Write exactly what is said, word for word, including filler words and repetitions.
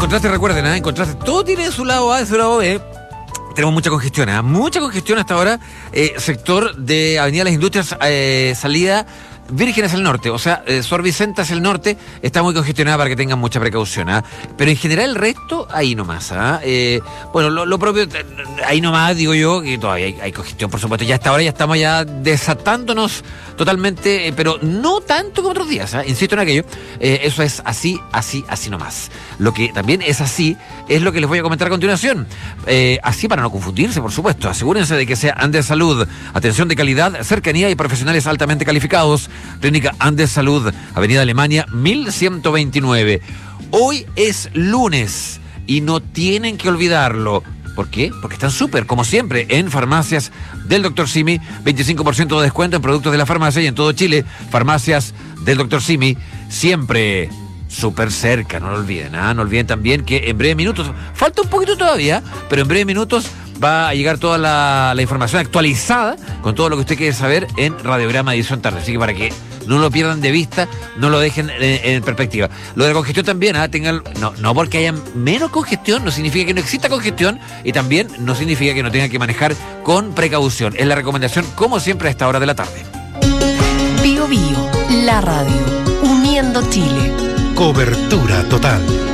Contraste, recuerden, ¿eh? En contraste, todo tiene su lado A y su lado B. Tenemos mucha congestión, ¿eh? Mucha congestión hasta ahora. Eh, sector de Avenida Las Industrias, eh, salida Virgen hacia el norte, o sea, eh, Sor Vicenta hacia el norte está muy congestionada para que tengan mucha precaución, ¿ah? Pero en general el resto, ahí nomás, ¿ah? Eh, bueno, lo, lo propio, ahí nomás digo yo, que todavía hay, hay congestión, por supuesto, ya hasta ahora ya estamos ya desatándonos totalmente, eh, pero no tanto como otros días, ¿ah? Insisto en aquello, eh, eso es así, así, así nomás. Lo que también es así, es lo que les voy a comentar a continuación. Eh, así para no confundirse, por supuesto, asegúrense de que sea Andes Salud, atención de calidad, cercanía y profesionales altamente calificados. Clínica Andes Salud, Avenida Alemania, mil ciento veintinueve. Hoy es lunes y no tienen que olvidarlo. ¿Por qué? Porque están súper, como siempre, en farmacias del doctor Simi. veinticinco por ciento de descuento en productos de la farmacia y en todo Chile. Farmacias del doctor Simi, siempre súper cerca, no lo olviden. ¿ah? No olviden también que en breves minutos, falta un poquito todavía, pero en breves minutos va a llegar toda la, la información actualizada con todo lo que usted quiere saber en Radiograma Edición Tarde. Así que para que no lo pierdan de vista, no lo dejen en, en perspectiva. Lo de la congestión también, ¿eh? Tengan, no, no porque haya menos congestión, no significa que no exista congestión y también no significa que no tengan que manejar con precaución. Es la recomendación, como siempre, a esta hora de la tarde. Bio Bio, la radio, uniendo Chile. Cobertura total.